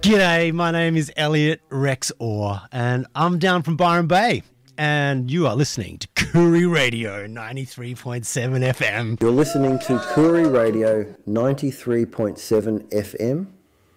G'day, my name is Elliot Rex Orr, and I'm down from Byron Bay, and you are listening to Koori Radio 93.7 FM. You're listening to Koori Radio 93.7 FM.